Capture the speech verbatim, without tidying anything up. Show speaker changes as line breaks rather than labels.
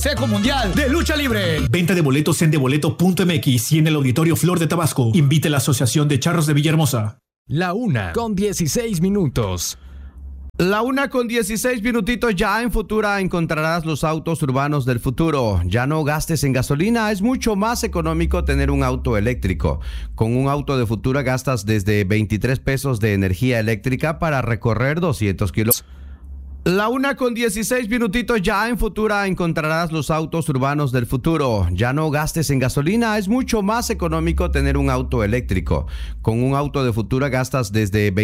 Consejo Mundial de Lucha Libre.
Venta de boletos en deboleto punto m x y en el Auditorio Flor de Tabasco. Invite a la Asociación de Charros de Villahermosa.
La una con dieciséis minutos.
La una con dieciséis minutitos. Ya en Futura encontrarás los autos urbanos del futuro. Ya no gastes en gasolina, es mucho más económico tener un auto eléctrico. Con un auto de Futura gastas desde veintitrés pesos de energía eléctrica para recorrer doscientos kilómetros. La una con dieciséis minutitos. Ya en Futura encontrarás los autos urbanos del futuro. Ya no gastes en gasolina, es mucho más económico tener un auto eléctrico. Con un auto de Futura gastas desde